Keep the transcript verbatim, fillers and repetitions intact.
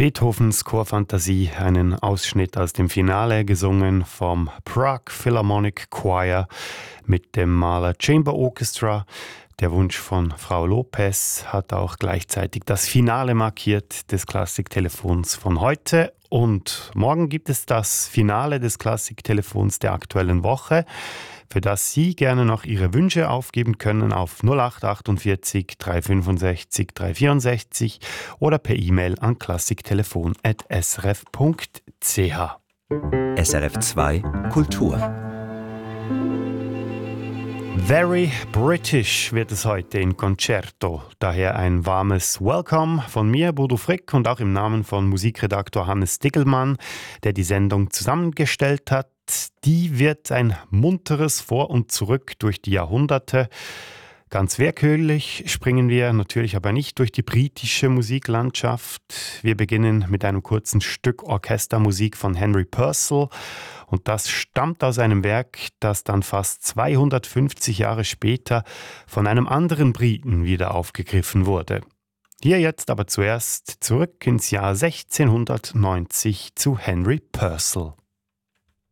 Beethovens Chorfantasie, einen Ausschnitt aus dem Finale, gesungen vom Prague Philharmonic Choir mit dem Mahler Chamber Orchestra. Der Wunsch von Frau Lopez hat auch gleichzeitig das Finale markiert des Klassiktelefons von heute. Und morgen gibt es das Finale des Klassiktelefons der aktuellen Woche, für das Sie gerne noch Ihre Wünsche aufgeben können auf null acht achtundvierzig dreihundertfünfundsechzig dreihundertvierundsechzig oder per E-Mail an klassiktelefon at s r f punkt c h. S R F zwei Kultur. Very British wird es heute in Concerto. Daher ein warmes Welcome von mir, Bodo Frick, und auch im Namen von Musikredaktor Hannes Diggelmann, der die Sendung zusammengestellt hat. Die wird ein munteres Vor und Zurück durch die Jahrhunderte. Ganz willkürlich springen wir natürlich aber nicht durch die britische Musiklandschaft. Wir beginnen mit einem kurzen Stück Orchestermusik von Henry Purcell. Und das stammt aus einem Werk, das dann fast zweihundertfünfzig Jahre später von einem anderen Briten wieder aufgegriffen wurde. Hier jetzt aber zuerst zurück ins Jahr sechzehnhundertneunzig zu Henry Purcell.